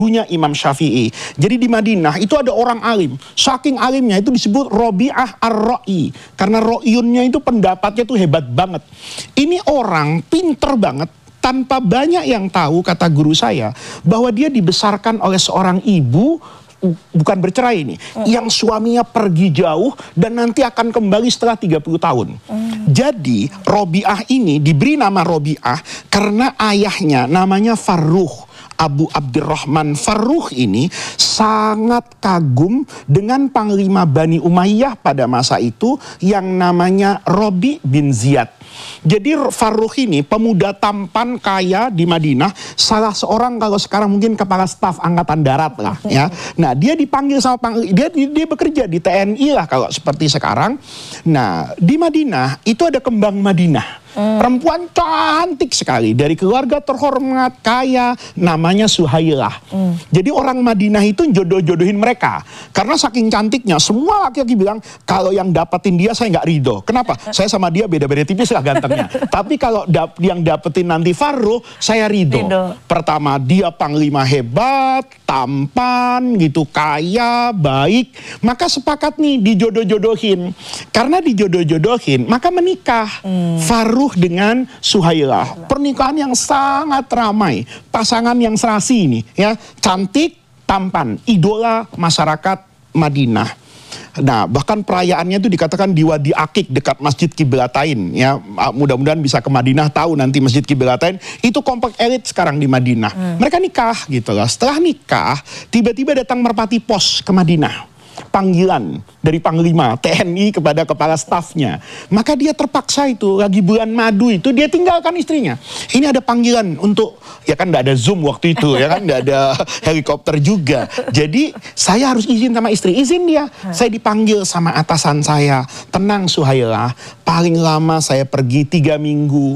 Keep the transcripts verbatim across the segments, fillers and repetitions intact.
punya Imam Syafi'i. Jadi di Madinah itu ada orang alim. Saking alimnya itu disebut Robi'ah Ar-Ra'i. Karena Ro'iyunnya itu pendapatnya itu hebat banget. Ini orang pinter banget. Tanpa banyak yang tahu, kata guru saya, bahwa dia dibesarkan oleh seorang ibu, bukan bercerai ini, mm. yang suaminya pergi jauh dan nanti akan kembali setelah tiga puluh tahun. Mm. Jadi Robi'ah ini diberi nama Robi'ah karena ayahnya namanya Farruh. Abu Abdurrahman Farruh ini sangat kagum dengan panglima Bani Umayyah pada masa itu yang namanya Robi bin Ziyad. Jadi Farruh ini pemuda tampan kaya di Madinah, salah seorang kalau sekarang mungkin kepala staf angkatan darat lah ya. Nah, dia dipanggil sama panglima, dia dia bekerja di T N I lah kalau seperti sekarang. Nah, di Madinah itu ada kembang Madinah. Hmm. Perempuan cantik sekali dari keluarga terhormat kaya namanya Suhailah. Hmm. Jadi orang Madinah itu jodoh-jodohin mereka karena saking cantiknya semua laki-laki bilang kalau yang dapetin dia saya nggak ridho. Kenapa? Saya sama dia beda-beda tipis lah gantengnya. Tapi kalau dap yang dapetin nanti Farruh saya ridho. ridho. Pertama dia panglima hebat, tampan gitu, kaya, baik. Maka sepakat nih dijodoh-jodohin. Karena dijodoh-jodohin maka menikah. Hmm. Farruh dengan Suhailah. Pernikahan yang sangat ramai. Pasangan yang serasi ini ya, cantik, tampan, idola masyarakat Madinah. Nah, bahkan perayaannya itu dikatakan di Wadi Akik dekat Masjid Qiblatain ya. Mudah-mudahan bisa ke Madinah tahu nanti Masjid Qiblatain itu komplek elit sekarang di Madinah. Hmm. Mereka nikah gitu loh. Setelah nikah, tiba-tiba datang merpati pos ke Madinah. Panggilan dari panglima T N I kepada kepala stafnya. Maka dia terpaksa itu lagi bulan madu itu dia tinggalkan istrinya. Ini ada panggilan untuk, ya kan tidak ada Zoom waktu itu ya kan, tidak ada helikopter juga. Jadi saya harus izin sama istri, izin dia. Saya dipanggil sama atasan saya. Tenang Suhailah, paling lama saya pergi tiga minggu.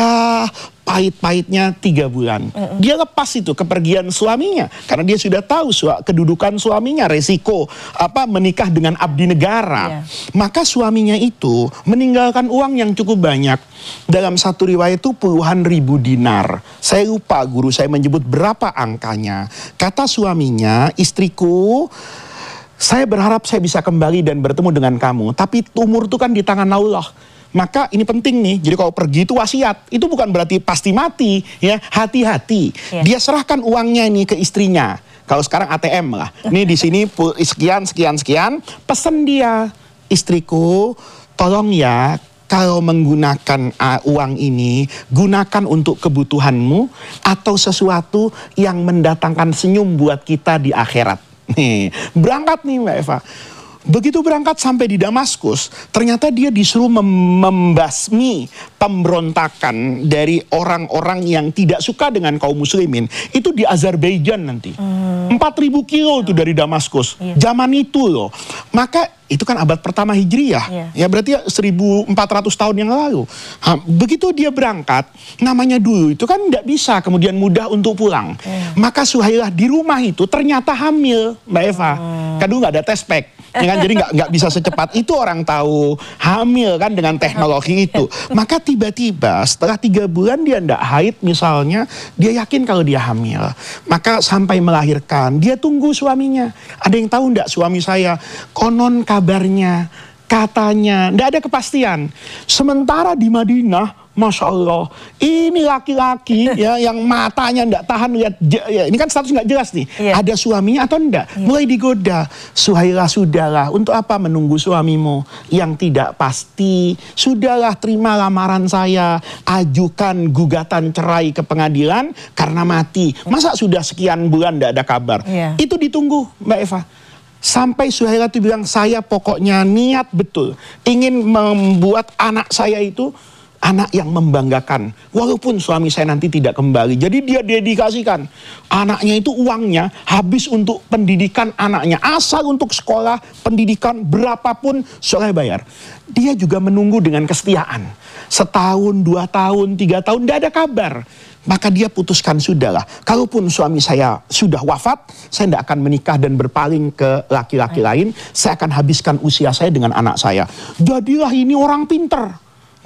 Ya pahit-pahitnya tiga bulan. Mm-mm. Dia lepas itu kepergian suaminya karena dia sudah tahu su kedudukan suaminya, resiko apa menikah dengan abdi negara. Yeah. Maka suaminya itu meninggalkan uang yang cukup banyak. Dalam satu riwayat itu puluhan ribu dinar. Saya lupa guru saya menyebut berapa angkanya. Kata suaminya, istriku, saya berharap saya bisa kembali dan bertemu dengan kamu. Tapi umur itu kan di tangan Allah. Maka ini penting nih, jadi kalau pergi itu wasiat, itu bukan berarti pasti mati, ya hati-hati. Ya. Dia serahkan uangnya ini ke istrinya. Kalau sekarang A T M lah, ini di sini sekian sekian sekian, pesan dia, istriku, tolong ya kalau menggunakan uh, uang ini, gunakan untuk kebutuhanmu atau sesuatu yang mendatangkan senyum buat kita di akhirat. Nih, berangkat nih Mbak Eva. Begitu berangkat sampai di Damaskus, ternyata dia disuruh mem membasmi pemberontakan dari orang-orang yang tidak suka dengan kaum muslimin. Itu di Azerbaijan nanti. Hmm. empat ribu kilo itu dari Damaskus. Iya. Zaman itu loh. Maka itu kan abad pertama Hijriyah. Iya. Ya berarti seribu empat ratus tahun yang lalu. Ha, begitu dia berangkat, namanya dulu itu kan tidak bisa kemudian mudah untuk pulang. Iya. Maka Suhailah di rumah itu ternyata hamil, Mbak Eva. Hmm. Kan dulu nggak ada tes pack. Ya kan, jadi nggak nggak bisa secepat itu orang tahu hamil kan dengan teknologi itu. Maka tiba-tiba setelah tiga bulan dia ndak haid misalnya, dia yakin kalau dia hamil. Maka sampai melahirkan, dia tunggu suaminya. Ada yang tahu ndak suami saya? Konon kabarnya, katanya, ndak ada kepastian. Sementara di Madinah, Masya Allah, ini laki-laki ya yang matanya ndak tahan lihat, ya, ini kan status nggak jelas nih, yeah. Ada suaminya atau enggak, yeah. Mulai digoda. Suhailah, sudahlah, untuk apa menunggu suamimu yang tidak pasti? Sudahlah, terima lamaran saya, ajukan gugatan cerai ke pengadilan karena mati. Masa sudah sekian bulan ndak ada kabar? Yeah. Itu ditunggu Mbak Eva. Sampai Suhailah itu bilang, saya pokoknya niat betul ingin membuat anak saya itu anak yang membanggakan, walaupun suami saya nanti tidak kembali. Jadi dia dedikasikan anaknya itu, uangnya habis untuk pendidikan anaknya, asal untuk sekolah, pendidikan berapapun Soleh bayar. Dia juga menunggu dengan kesetiaan. Setahun, dua tahun, tiga tahun, tidak ada kabar. Maka dia putuskan, sudahlah, kalaupun suami saya sudah wafat, saya tidak akan menikah dan berpaling ke laki-laki lain. Saya akan habiskan usia saya dengan anak saya. Jadilah ini orang pinter.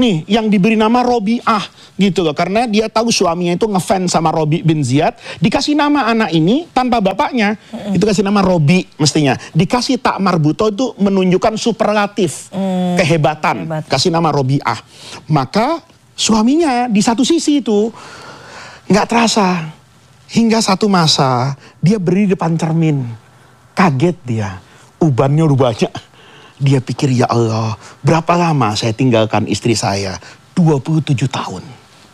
nih yang diberi nama Robi'ah gitu loh, karena dia tahu suaminya itu ngefans sama Robi bin Ziyad, dikasih nama anak ini tanpa bapaknya, mm. itu kasih nama Robi mestinya, dikasih tak marbuto itu menunjukkan superlatif mm. kehebatan, Hebat. Kasih nama Robi'ah. Maka suaminya di satu sisi itu nggak terasa, hingga satu masa dia berdiri depan cermin, kaget dia, ubannya udah banyak. Dia pikir, ya Allah, berapa lama saya tinggalkan istri saya? dua puluh tujuh tahun.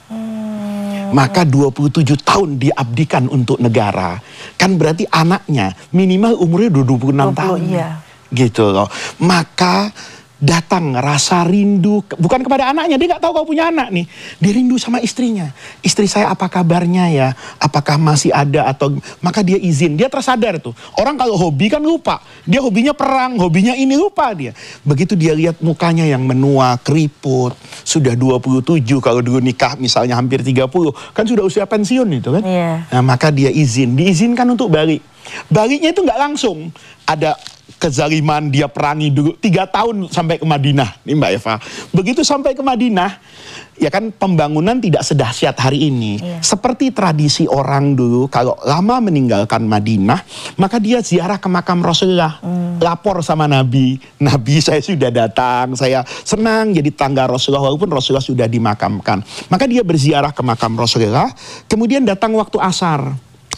Hmm. Maka dua puluh tujuh tahun diabdikan untuk negara. Kan berarti anaknya minimal umurnya dua puluh enam tahun. Iya. Gitu loh. Maka datang rasa rindu, bukan kepada anaknya, dia nggak tahu kau punya anak nih, dia rindu sama istrinya. Istri saya apa kabarnya ya, apakah masih ada atau, maka dia izin, dia tersadar tuh. Orang kalau hobi kan lupa, dia hobinya perang, hobinya ini, lupa dia. Begitu dia lihat mukanya yang menua, keriput, sudah dua puluh tujuh, kalau dulu nikah misalnya hampir tiga puluh, kan sudah usia pensiun itu kan. Yeah. Nah, maka dia izin, diizinkan untuk balik. Baliknya itu nggak langsung, ada kezaliman, dia perangi dulu tiga tahun sampai ke Madinah nih Mbak Eva. Begitu sampai ke Madinah, ya kan pembangunan tidak sedahsyat hari ini. Iya. Seperti tradisi orang dulu, kalau lama meninggalkan Madinah, maka dia ziarah ke makam Rasulullah, hmm. lapor sama Nabi, Nabi saya sudah datang, saya senang jadi tangga Rasulullah walaupun Rasulullah sudah dimakamkan. Maka dia berziarah ke makam Rasulullah, kemudian datang waktu asar,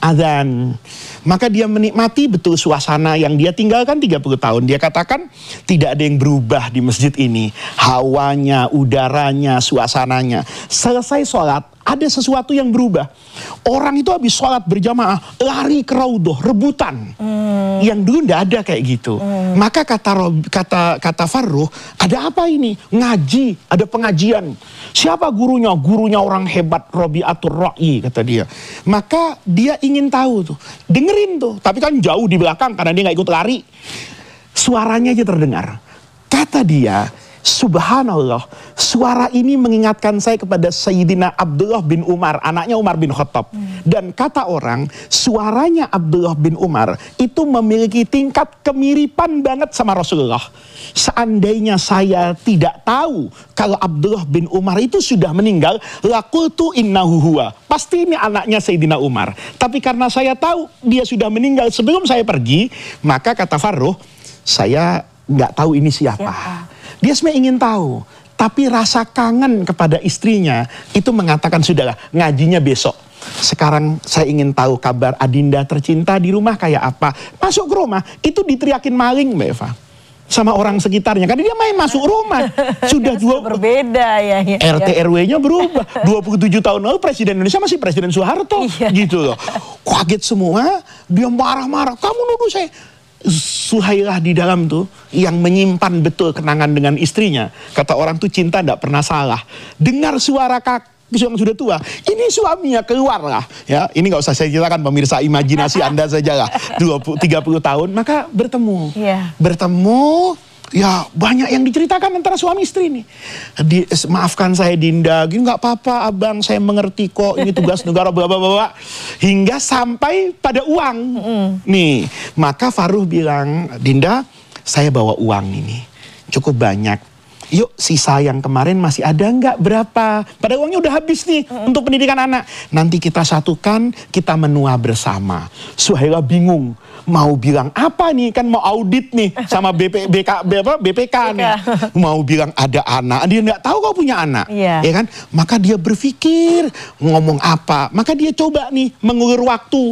azan. Maka dia menikmati betul suasana yang dia tinggalkan tiga puluh tahun. Dia katakan tidak ada yang berubah di masjid ini. Hawanya, udaranya, suasananya. Selesai sholat, ada sesuatu yang berubah. Orang itu habis sholat berjamaah, lari ke raudhah, rebutan. Hmm. Yang dulu tidak ada kayak gitu. Hmm. Maka kata kata kata Farruh, ada apa ini? Ngaji, ada pengajian. Siapa gurunya? Gurunya orang hebat, Robi'atur Ra'i, kata dia. Maka dia ingin tahu tuh, dengerin tuh. Tapi kan jauh di belakang karena dia nggak ikut lari. Suaranya aja terdengar. Kata dia, subhanallah, suara ini mengingatkan saya kepada Sayyidina Abdullah bin Umar, anaknya Umar bin Khattab. Hmm. Dan kata orang, suaranya Abdullah bin Umar itu memiliki tingkat kemiripan banget sama Rasulullah. Seandainya saya tidak tahu kalau Abdullah bin Umar itu sudah meninggal, laqultu innahu huwa. Pasti ini anaknya Sayyidina Umar. Tapi karena saya tahu dia sudah meninggal sebelum saya pergi, maka kata Farruh, saya nggak tahu ini siapa. siapa? Dia sebenarnya ingin tahu, tapi rasa kangen kepada istrinya itu mengatakan, sudahlah, ngajinya besok. Sekarang saya ingin tahu kabar adinda tercinta di rumah kayak apa. Masuk ke rumah, itu diteriakin maling Mbak Eva. Sama orang sekitarnya, karena dia main masuk rumah. Sudah dua berbeda ya, ya. R T R W-nya berubah. dua puluh tujuh tahun lalu Presiden Indonesia masih Presiden Soeharto. Iya. Gitu loh. Kaget semua, dia marah-marah. Kamu nuduh saya. Suhailah di dalam tuh yang menyimpan betul kenangan dengan istrinya. Kata orang tuh cinta tidak pernah salah. Dengar suara kak yang sudah tua, ini suaminya keluar lah. Ya, ini nggak usah saya ceritakan pemirsa, imajinasi Anda saja lah. dua puluh tiga puluh tahun, maka bertemu. Yeah. Bertemu, ya banyak yang diceritakan antara suami istri nih. Di, maafkan saya Dinda, gini nggak apa-apa abang, saya mengerti kok, ini tugas negara, bla bla bla. Hingga sampai pada uang. Mm. Nih, maka Farruh bilang, Dinda, saya bawa uang ini, cukup banyak. Yuk, sisa yang kemarin masih ada nggak? Berapa? Padahal uangnya udah habis nih mm. untuk pendidikan anak. Nanti kita satukan, kita menua bersama. Suhaila bingung. Mau bilang apa nih? Kan mau audit nih sama B P, B K, B P K nih. Mau bilang ada anak. Dia nggak tahu kau punya anak. Yeah. Ya kan? Maka dia berpikir ngomong apa. Maka dia coba nih mengulur waktu.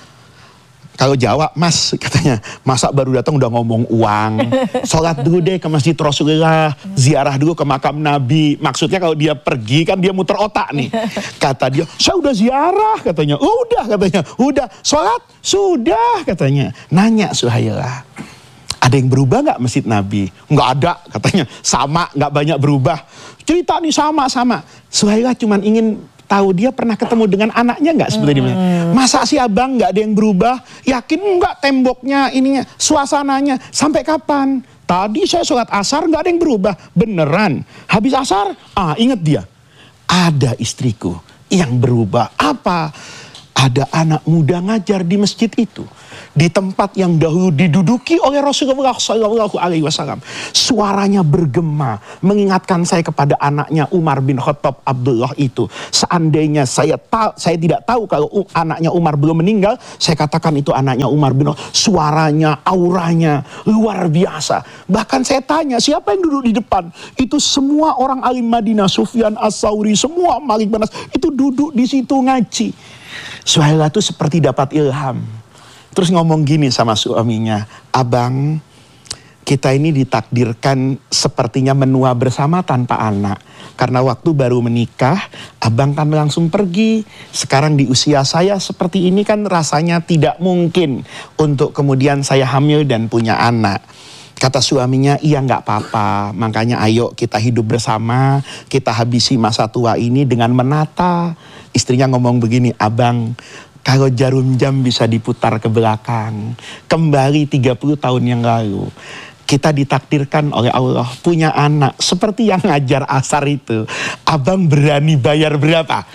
Kalau Jawa, Mas, katanya, masa baru datang udah ngomong uang. Sholat dulu deh ke Masjid Rasulullah, ziarah dulu ke makam Nabi. Maksudnya kalau dia pergi kan dia muter otak nih. Kata dia, saya udah ziarah, katanya. Oh, udah, katanya. Udah, sholat? Sudah, katanya. Nanya Suhaila, ada yang berubah nggak Masjid Nabi? Nggak ada, katanya. Sama, nggak banyak berubah. Cerita nih sama-sama. Suhaila cuman ingin tahu dia pernah ketemu dengan anaknya nggak sebetulnya. Hmm. Masa sih abang nggak ada yang berubah? Yakin nggak temboknya, ininya, suasananya? Sampai kapan? Tadi saya sholat asar nggak ada yang berubah. Beneran. Habis asar, ah ingat dia. Ada istriku yang berubah. Apa? ada anak muda ngajar di masjid itu, di tempat yang dahulu diduduki oleh Rasulullah Shallallahu Alaihi Wasallam. Suaranya bergema, mengingatkan saya kepada anaknya Umar bin Khattab Abdullah itu. Seandainya saya tahu, saya tidak tahu kalau anaknya Umar belum meninggal, saya katakan itu anaknya Umar bin Khattab. Suaranya, auranya luar biasa. Bahkan saya tanya, siapa yang duduk di depan? Itu semua orang alim Madinah, Sufyan As-Sauri, semua Malik bin Anas, itu duduk di situ ngaji. Suhaila itu seperti dapat ilham. Terus ngomong gini sama suaminya, abang, kita ini ditakdirkan sepertinya menua bersama tanpa anak. Karena waktu baru menikah, abang kan langsung pergi. Sekarang di usia saya seperti ini kan rasanya tidak mungkin untuk kemudian saya hamil dan punya anak. Kata suaminya, iya nggak apa-apa, makanya ayo kita hidup bersama, kita habisi masa tua ini dengan menata. Istrinya ngomong begini, abang, kalau jarum jam bisa diputar ke belakang, kembali tiga puluh tahun yang lalu, kita ditakdirkan oleh Allah punya anak seperti yang ngajar asar itu. Abang berani bayar berapa?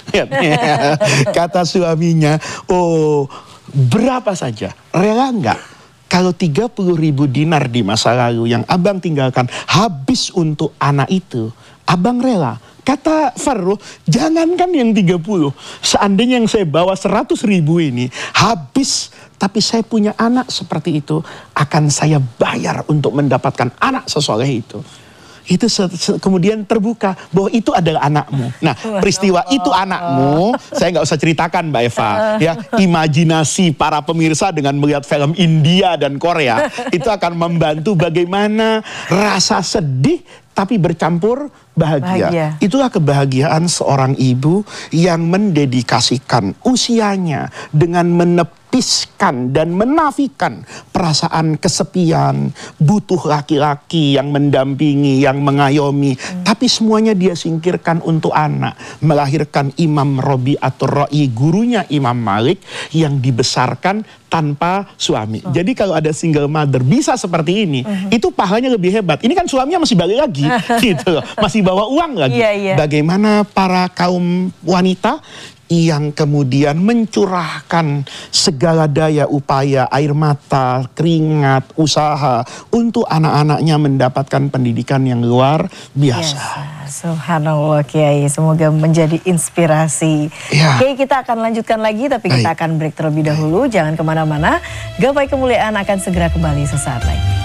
Kata suaminya, oh berapa saja, rela nggak? Kalau tiga puluh ribu dinar di masa lalu yang abang tinggalkan habis untuk anak itu, abang rela. Kata Farruh, jangankan yang tiga puluh, seandainya yang saya bawa seratus ribu ini habis, tapi saya punya anak seperti itu, akan saya bayar untuk mendapatkan anak sesoleh itu. Itu kemudian terbuka bahwa itu adalah anakmu. Nah, peristiwa itu anakmu, saya nggak usah ceritakan Mbak Eva. Ya, imajinasi para pemirsa dengan melihat film India dan Korea itu akan membantu bagaimana rasa sedih tapi bercampur bahagia. bahagia. Itulah kebahagiaan seorang ibu yang mendedikasikan usianya dengan menepiskan dan menafikan perasaan kesepian, butuh laki-laki yang mendampingi, yang mengayomi. Hmm. Tapi semuanya dia singkirkan untuk anak. Melahirkan Imam Robi'atur Ra'i, gurunya Imam Malik yang dibesarkan tanpa suami. Oh. Jadi kalau ada single mother bisa seperti ini, uh-huh. itu pahalanya lebih hebat. Ini kan suaminya masih balik lagi, gitu loh. Masih bawa uang lagi. Yeah, yeah. Bagaimana para kaum wanita yang kemudian mencurahkan segala daya upaya, air mata, keringat, usaha untuk anak-anaknya mendapatkan pendidikan yang luar biasa. Yes. Subhanallah Kiai, semoga menjadi inspirasi. Ya. Kiai, kita akan lanjutkan lagi, tapi kita Baik. akan break terlebih dahulu. Baik. Jangan kemana-mana, Gapai Kemuliaan akan segera kembali sesaat lagi.